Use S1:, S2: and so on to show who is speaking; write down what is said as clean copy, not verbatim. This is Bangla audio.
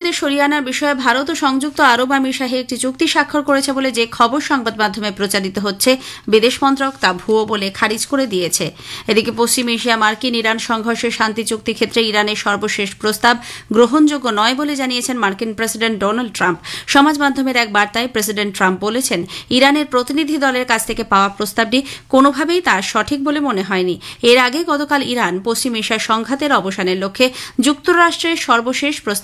S1: রোহিঙ্গাদের সরিয়ে আনার বিষয়ে ভারত ও সংযুক্ত আরব আমিরশাহী একটি চুক্তি স্বাক্ষর করেছে বলে যে খবর সংবাদ মাধ্যমে প্রচারিত হচ্ছে, বিদেশ মন্ত্রক তা ভুয়ো বলে খারিজ করে দিয়েছে। এদিকে পশ্চিম এশিয়া মার্কিন ইরান সংঘর্ষের শান্তি চুক্তি ক্ষেত্রে ইরানের সর্বশেষ প্রস্তাব গ্রহণযোগ্য নয় বলে জানিয়েছেন মার্কিন প্রেসিডেন্ট ডোনাল্ড ট্রাম্প। সমাজ মাধ্যমের এক বার্তায় প্রেসিডেন্ট ট্রাম্প বলেছেন, ইরানের প্রতিনিধি দলের কাছ থেকে পাওয়া প্রস্তাবটি কোনোভাবেই তার সঠিক বলে মনে হয়নি। এর আগে গতকাল ইরান পশ্চিম এশিয়ার সংঘাতের অবসানের লক্ষ্যে যুক্তরাষ্ট্রের সর্বশেষ প্রস্তাব